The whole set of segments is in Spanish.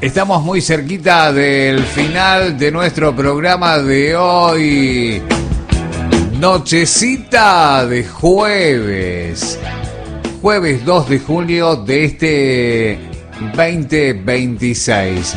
Estamos muy cerquita del final de nuestro programa de hoy. Nochecita de jueves. Jueves 2 de julio de este 2026.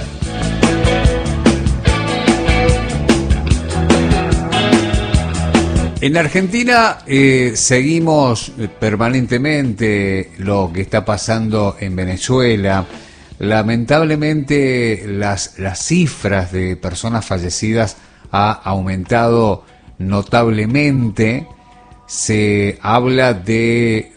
En Argentina seguimos permanentemente lo que está pasando en Venezuela. Lamentablemente las cifras de personas fallecidas ha aumentado notablemente. Se habla de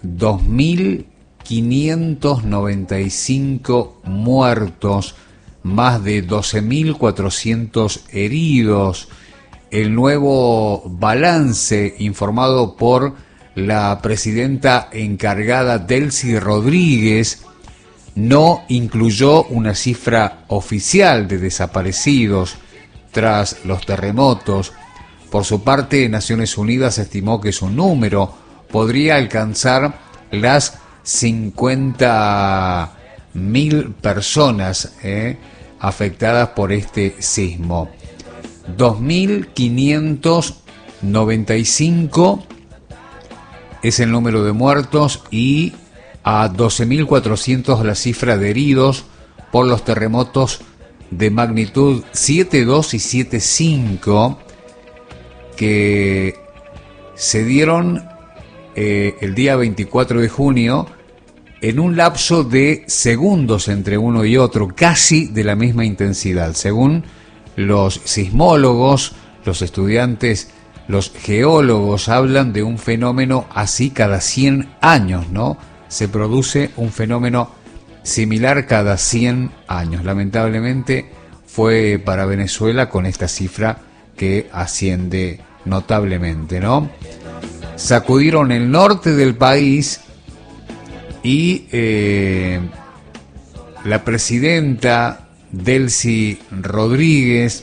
2.595 muertos, más de 12.400 heridos. El nuevo balance informado por la presidenta encargada Delcy Rodríguez no incluyó una cifra oficial de desaparecidos tras los terremotos. Por su parte, Naciones Unidas estimó que su número podría alcanzar las 50.000 personas afectadas por este sismo. 2.595 es el número de muertos y a 12.400 la cifra de heridos por los terremotos de magnitud 7.2 y 7.5 que se dieron el día 24 de junio en un lapso de segundos entre uno y otro, casi de la misma intensidad. Según los sismólogos, los estudiantes, los geólogos hablan de un fenómeno así cada 100 años, ¿no? Se produce un fenómeno similar cada 100 años. Lamentablemente fue para Venezuela con esta cifra que asciende notablemente, ¿no? Sacudieron el norte del país y la presidenta Delcy Rodríguez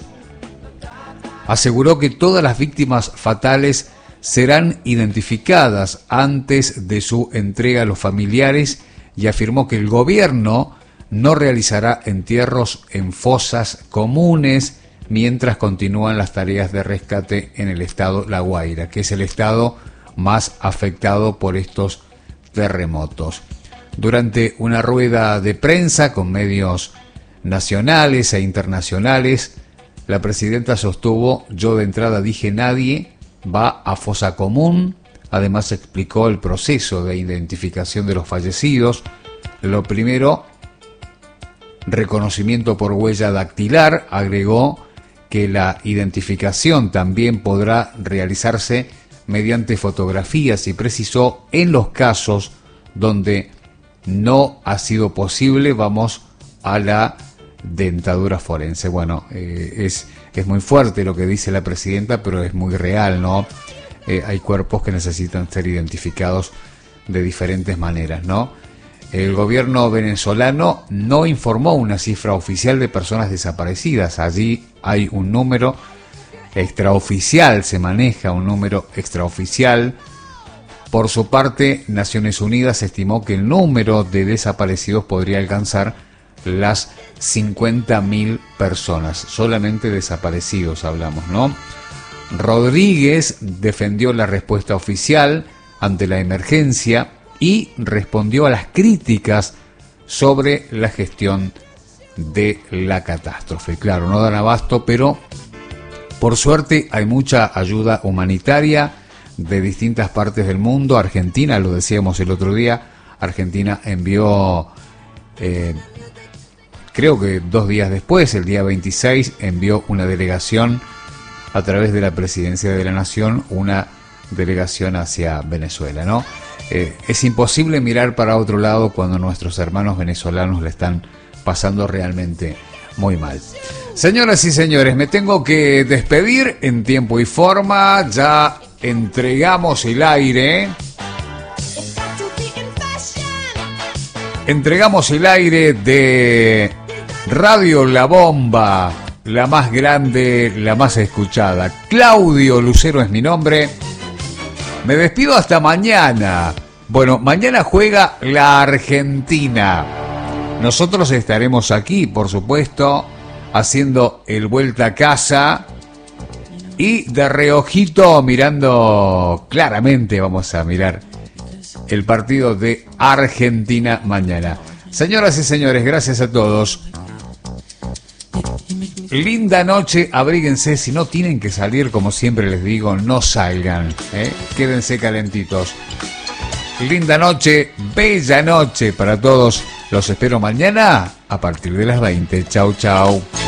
aseguró que todas las víctimas fatales serán identificadas antes de su entrega a los familiares y afirmó que el gobierno no realizará entierros en fosas comunes mientras continúan las tareas de rescate en el estado La Guaira, que es el estado más afectado por estos terremotos. Durante una rueda de prensa con medios nacionales e internacionales, la presidenta sostuvo: yo de entrada dije nadie va a fosa común. Además explicó el proceso de identificación de los fallecidos. Lo primero, reconocimiento por huella dactilar. Agregó que la identificación también podrá realizarse mediante fotografías y precisó: en los casos donde no ha sido posible, vamos a la dentadura forense. Bueno, es muy fuerte lo que dice la presidenta, pero es muy real, ¿no? Hay cuerpos que necesitan ser identificados de diferentes maneras, ¿no? El gobierno venezolano no informó una cifra oficial de personas desaparecidas. Allí hay un número extraoficial, se maneja un número extraoficial. Por su parte, Naciones Unidas estimó que el número de desaparecidos podría alcanzar las 50.000 personas, solamente desaparecidos hablamos, ¿no? Rodríguez defendió la respuesta oficial ante la emergencia y respondió a las críticas sobre la gestión de la catástrofe. Claro, no dan abasto, pero por suerte hay mucha ayuda humanitaria de distintas partes del mundo. Argentina, lo decíamos el otro día, Argentina envió, creo que 2 días después, el día 26, envió una delegación a través de la Presidencia de la Nación, una delegación hacia Venezuela, ¿no? Es imposible mirar para otro lado cuando nuestros hermanos venezolanos le están pasando realmente muy mal. Señoras y señores, me tengo que despedir en tiempo y forma. Ya entregamos el aire. Entregamos el aire de Radio La Bomba, la más grande, la más escuchada. Claudio Lucero es mi nombre. Me despido hasta mañana. Bueno, mañana juega la Argentina. Nosotros estaremos aquí, por supuesto, haciendo el vuelta a casa y de reojito mirando claramente, vamos a mirar el partido de Argentina mañana. Señoras y señores, gracias a todos. Linda noche, abríguense, si no tienen que salir, como siempre les digo, no salgan, quédense calentitos. Linda noche, bella noche para todos. Los espero mañana a partir de las 20. Chau, chau.